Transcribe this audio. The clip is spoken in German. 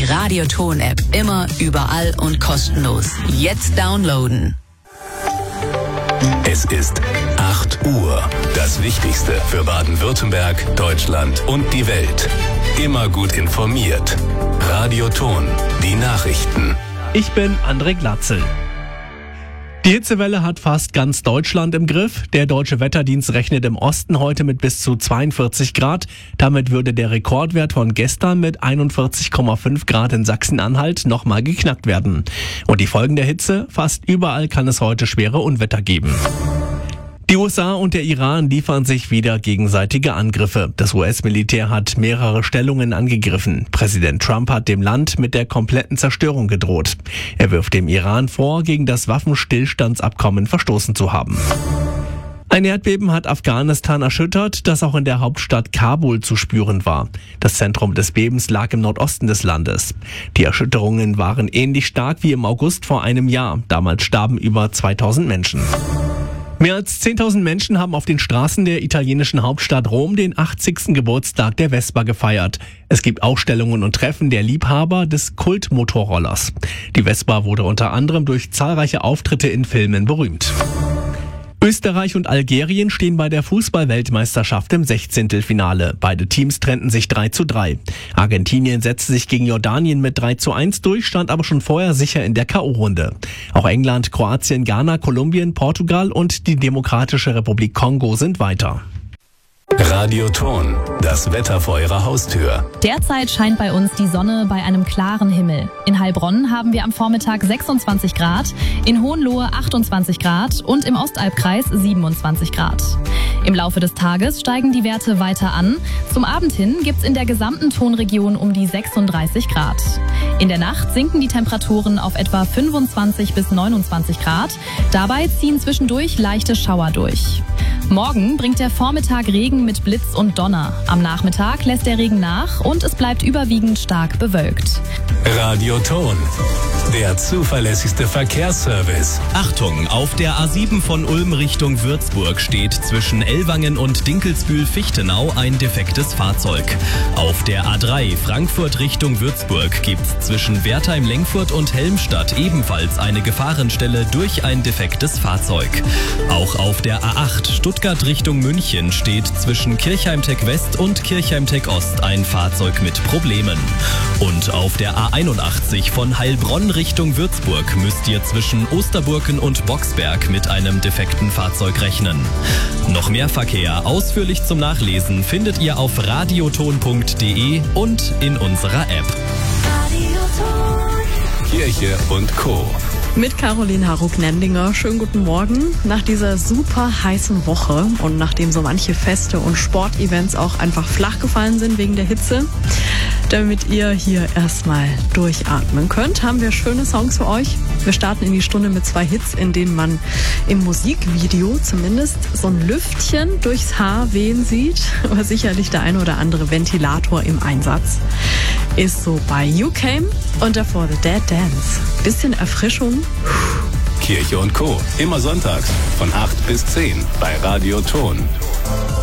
Die Radioton-App immer, überall und kostenlos. Jetzt downloaden. Es ist 8 Uhr. Das Wichtigste für Baden-Württemberg, Deutschland und die Welt. Immer gut informiert. Radioton, die Nachrichten. Ich bin André Glatzel. Die Hitzewelle hat fast ganz Deutschland im Griff. Der Deutsche Wetterdienst rechnet im Osten heute mit bis zu 42 Grad. Damit würde der Rekordwert von gestern mit 41,5 Grad in Sachsen-Anhalt nochmal geknackt werden. Und die Folgen der Hitze? Fast überall kann es heute schwere Unwetter geben. Die USA und der Iran liefern sich wieder gegenseitige Angriffe. Das US-Militär hat mehrere Stellungen angegriffen. Präsident Trump hat dem Land mit der kompletten Zerstörung gedroht. Er wirft dem Iran vor, gegen das Waffenstillstandsabkommen verstoßen zu haben. Ein Erdbeben hat Afghanistan erschüttert, das auch in der Hauptstadt Kabul zu spüren war. Das Zentrum des Bebens lag im Nordosten des Landes. Die Erschütterungen waren ähnlich stark wie im August vor einem Jahr. Damals starben über 2000 Menschen. Mehr als 10.000 Menschen haben auf den Straßen der italienischen Hauptstadt Rom den 80. Geburtstag der Vespa gefeiert. Es gibt Ausstellungen und Treffen der Liebhaber des Kultmotorrollers. Die Vespa wurde unter anderem durch zahlreiche Auftritte in Filmen berühmt. Österreich und Algerien stehen bei der Fußball-Weltmeisterschaft im 16. Beide Teams trennten sich 3:3. Argentinien setzte sich gegen Jordanien mit 3:1 durch, stand aber schon vorher sicher in der K.O.-Runde. Auch England, Kroatien, Ghana, Kolumbien, Portugal und die Demokratische Republik Kongo sind weiter. Radioton, das Wetter vor Ihrer Haustür. Derzeit scheint bei uns die Sonne bei einem klaren Himmel. In Heilbronn haben wir am Vormittag 26 Grad, in Hohenlohe 28 Grad und im Ostalbkreis 27 Grad. Im Laufe des Tages steigen die Werte weiter an. Zum Abend hin gibt's in der gesamten Tonregion um die 36 Grad. In der Nacht sinken die Temperaturen auf etwa 25 bis 29 Grad. Dabei ziehen zwischendurch leichte Schauer durch. Morgen bringt der Vormittag Regen mit Blitz und Donner. Am Nachmittag lässt der Regen nach und es bleibt überwiegend stark bewölkt. Radioton, der zuverlässigste Verkehrsservice. Achtung, auf der A7 von Ulm Richtung Würzburg steht zwischen Ellwangen und Dinkelsbühl-Fichtenau ein defektes Fahrzeug. Auf der A3 Frankfurt Richtung Würzburg gibt's zwischen Wertheim-Lengfurt und Helmstadt ebenfalls eine Gefahrenstelle durch ein defektes Fahrzeug. Auch auf der A8 Stuttgart Richtung München steht zwischen Kirchheimteck West und Kirchheimteck Ost ein Fahrzeug mit Problemen. Und auf der A81 von Heilbronn Richtung Würzburg müsst ihr zwischen Osterburken und Boxberg mit einem defekten Fahrzeug rechnen. Noch mehr Verkehr ausführlich zum Nachlesen findet ihr auf radioton.de und in unserer App. Kirche und Co. Mit Caroline Haruk-Nendinger. Schönen guten Morgen. Nach dieser super heißen Woche und nachdem so manche Feste und Sportevents auch einfach flach gefallen sind wegen der Hitze, damit ihr hier erstmal durchatmen könnt, haben wir schöne Songs für euch. Wir starten in die Stunde mit 2 Hits, in denen man im Musikvideo zumindest so ein Lüftchen durchs Haar wehen sieht, aber sicherlich der ein oder andere Ventilator im Einsatz. Ist so bei You Came und davor The Dead Dance. Bisschen Erfrischung. Kirche und Co. Immer sonntags von 8 bis 10 bei Radioton.